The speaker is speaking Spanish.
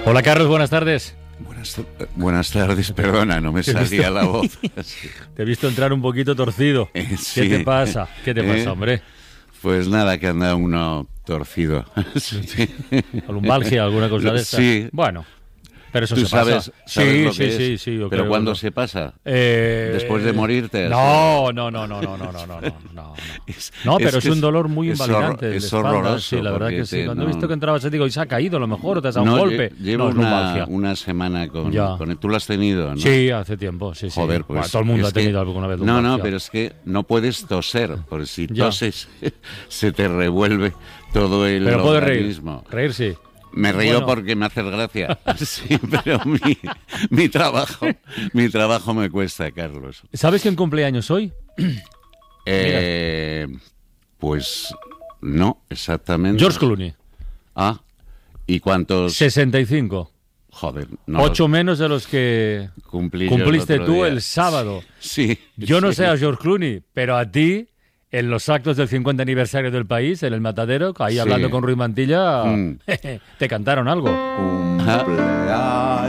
Hola Carlos, buenas tardes. Buenas tardes, perdona, no me salía la voz. Te he visto entrar un poquito torcido. Sí. ¿Qué te pasa? ¿Qué te pasa, hombre? Pues nada, que anda uno torcido. Sí. ¿Lumbalgia, alguna cosa de esta? Sí. Bueno, pero eso ¿Tú se pasa. sabes lo que es? Sí, yo ¿Pero creo, cuándo ¿no? se pasa? ¿Después de morirte? No. No, pero es un dolor muy invalidante. Es de espalda. horroroso. Sí, la verdad que sí. Cuando he no, visto que entrabas, te digo, y se ha caído, a lo mejor, o te has dado un golpe. Llevo es lumbalgia. una semana con... Ya. ¿Tú lo has tenido, no? Sí, hace tiempo, sí. Joder, pues... Bueno, todo el mundo es ha tenido que, alguna vez lumbalgia. No, pero es que no puedes toser, porque si Ya. toses se te revuelve todo el Pero puedes organismo. reír sí. Me río Bueno. porque me haces gracia. Sí, pero mi trabajo me cuesta, Carlos. ¿Sabes quién cumpleaños hoy? Pues no, exactamente. George Clooney. Ah, ¿y cuántos? 65. Joder, no. 8 menos de los que Cumplí yo el cumpliste otro tú día. el sábado. Sí. Yo no sí. sé a George Clooney, pero a ti, en los actos del 50 aniversario del país, en el Matadero, ahí Sí. hablando con Ruiz Mantilla, Mm. te cantaron algo. Cumpleaños